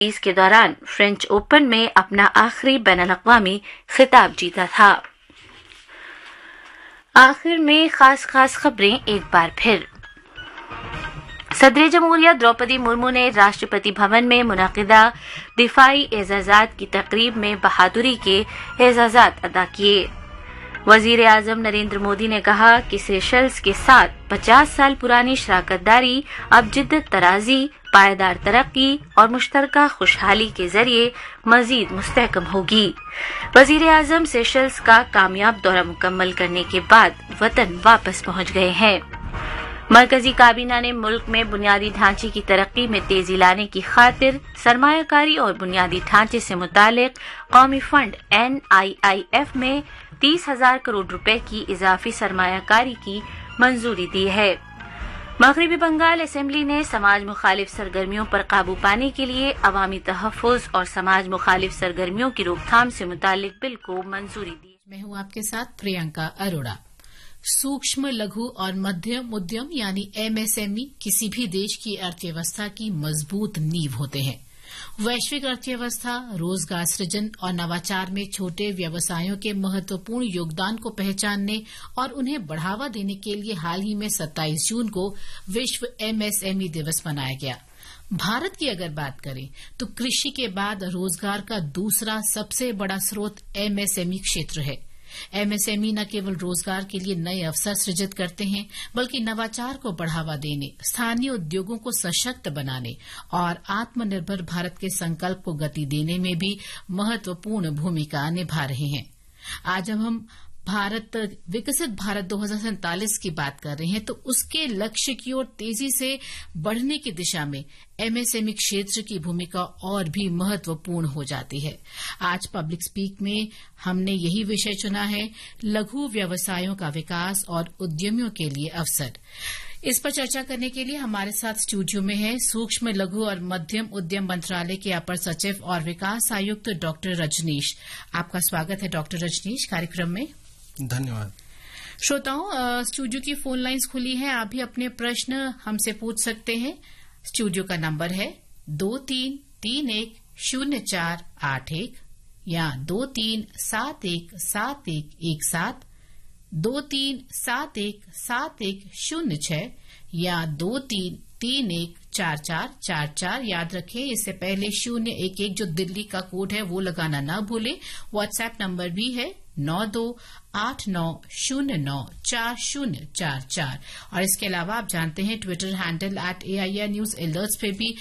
के दौरान French open में अपना आखिरी बैनुल-अक़वामी खिताब जीता था। आखिर में खास खबरें एक बार फिर। सदर जमहूरिया द्रौपदी मुर्मू ने राष्ट्रपति भवन में मुनक़िदा दिफाई एजाज़ात की तकरीब में बहादुरी के एजाज़ात अदा किए। वज़ीर आज़म नरेंद्र मोदी ने कहा कि सेशल्स के साथ 50 साल पुरानी शराकतदारी अब जिद्दत तराजी, पायदार तरक्की और मुश्तरका खुशहाली के जरिए मजीद मुस्तहकम होगी। वज़ीर आज़म सेशल्स का कामयाब दौरा मुकम्मल करने के बाद वतन वापस पहुंच गए हैं। मरकजी काबीना ने मुल्क में बुनियादी ढांचे की तरक्की में तेजी लाने की खातिर सरमायाकारी और बुनियादी ढांचे से मुतालिक कौमी फंड NIIF में 30,000 करोड़ रुपए की इजाफी सरमायाकारी की मंजूरी दी है। मगरिबी बंगाल असेंबली ने समाज मुखालिफ सरगर्मियों पर काबू पाने के लिए अवामी तहफ़्फ़ुज़ और समाज मुखालिफ सरगर्मियों की रोकथाम से मुतालिक बिल को मंजूरी दी। मैं हूं आपके साथ प्रियंका अरोड़ा। सूक्ष्म, लघु और मध्यम उद्यम यानी MSME किसी भी देश की अर्थव्यवस्था की मजबूत नींव होते हैं। वैश्विक अर्थव्यवस्था, रोजगार सृजन और नवाचार में छोटे व्यवसायों के महत्वपूर्ण योगदान को पहचानने और उन्हें बढ़ावा देने के लिए हाल ही में 27 जून को विश्व MSME दिवस मनाया गया। भारत की अगर बात करें तो कृषि के बाद रोजगार का दूसरा सबसे बड़ा स्रोत MSME क्षेत्र है। MSME न केवल रोजगार के लिए नए अवसर सृजित करते हैं, बल्कि नवाचार को बढ़ावा देने, स्थानीय उद्योगों को सशक्त बनाने और आत्मनिर्भर भारत के संकल्प को गति देने में भी महत्वपूर्ण भूमिका निभा रहे हैं। आज हम विकसित भारत 2047 की बात कर रहे हैं, तो उसके लक्ष्य की ओर तेजी से बढ़ने की दिशा में MSME क्षेत्र की भूमिका और भी महत्वपूर्ण हो जाती है। आज पब्लिक स्पीक में हमने यही विषय चुना है, लघु व्यवसायों का विकास और उद्यमियों के लिए अवसर। इस पर चर्चा करने के लिए हमारे साथ स्टूडियो में है सूक्ष्म, लघु और मध्यम उद्यम मंत्रालय के अपर सचिव और विकास आयुक्त डॉक्टर रजनीश। आपका स्वागत है डॉक्टर रजनीश कार्यक्रम में। धन्यवाद। श्रोताओं, स्टूडियो की फोन लाइंस खुली हैं, आप भी अपने प्रश्न हमसे पूछ सकते हैं। स्टूडियो का नंबर है 23310481 या 23717117, 23717106 या 23314444। याद रखें, इससे पहले 011 जो दिल्ली का कोड है वो लगाना ना भूलें। व्हाट्सएप नंबर भी है 9289094044। और इसके अलावा आप जानते हैं Twitter handle @AIR news alerts पे भी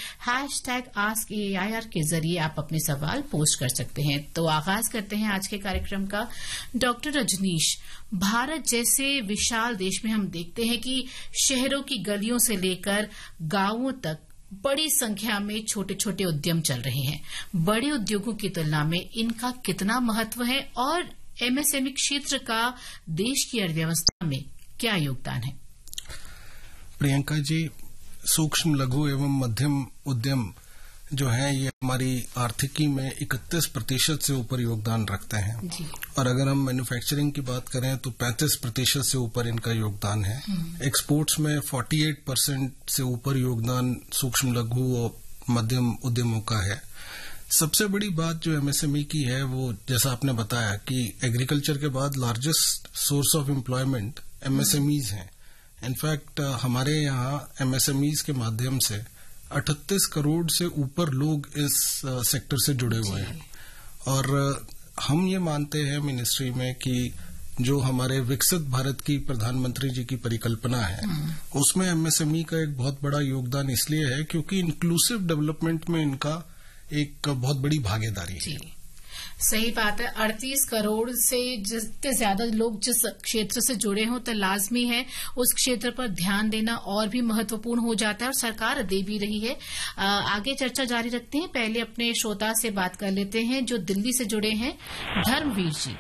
#AskAIR के जरिए आप अपने सवाल पोस्ट कर सकते हैं। तो आगाज करते हैं आज के कार्यक्रम का। डॉक्टर रजनीश, भारत जैसे विशाल देश में हम देखते हैं कि शहरों की गलियों से लेकर गांवों तक बड़ी संख्या में छोटे छोटे उद्यम चल रहे हैं। बड़े उद्योगों की तुलना में इनका कितना महत्व है और MSME क्षेत्र का देश की अर्थव्यवस्था में क्या योगदान है? प्रियंका जी, सूक्ष्म, लघु एवं मध्यम उद्यम जो है ये हमारी आर्थिकी में 31% से ऊपर योगदान रखते हैं जी। और अगर हम मैन्युफैक्चरिंग की बात करें तो 35% से ऊपर इनका योगदान है। एक्सपोर्ट्स में 48% से ऊपर योगदान सूक्ष्म, लघु और मध्यम उद्यमों का है। सबसे बड़ी बात जो MSME की है वो जैसा आपने बताया कि एग्रीकल्चर के बाद largest source of employment MSMEs हैं। इनफैक्ट हमारे यहाँ MSMEs के माध्यम से 38 करोड़ से ऊपर लोग इस सेक्टर से जुड़े हुए हैं और हम ये मानते हैं मिनिस्ट्री में कि जो हमारे विकसित भारत की प्रधानमंत्री जी की परिकल्पना है उसमें MSME का एक बहुत बड़ा योगदान इसलिए है क्योंकि इंक्लूसिव डेवलपमेंट में इनका एक बहुत बड़ी भागीदारी है। सही बात है। 38 करोड़ से जितने ज्यादा लोग जिस क्षेत्र से जुड़े हों तो लाजमी है उस क्षेत्र पर ध्यान देना और भी महत्वपूर्ण हो जाता है और सरकार दे भी रही है। आगे चर्चा जारी रखते हैं। पहले अपने श्रोता से बात कर लेते हैं जो दिल्ली से जुड़े हैं, धर्मवीर जी।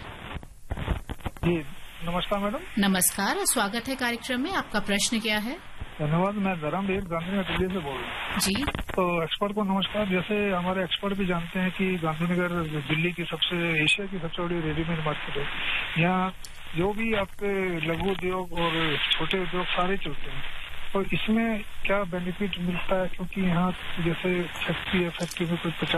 जी नमस्कार मैडम। नमस्कार, स्वागत है कार्यक्रम में। आपका प्रश्न क्या है? धन्यवाद। मैं धर्मवीर गांधीनगर दिल्ली से बोल रहा हूँ जी। तो एक्सपर्ट को नमस्कार। जैसे हमारे एक्सपर्ट भी जानते हैं कि गांधीनगर दिल्ली की एशिया की सबसे बड़ी रेडीमेड मार्केट है। यहाँ जो भी आपके लघु उद्योग और छोटे उद्योग सारे चलते हैं। और इसमें क्या बेनिफिट मिलता है, क्योंकि यहाँ जैसे फैक्ट्री है, फैक्ट्री में कोई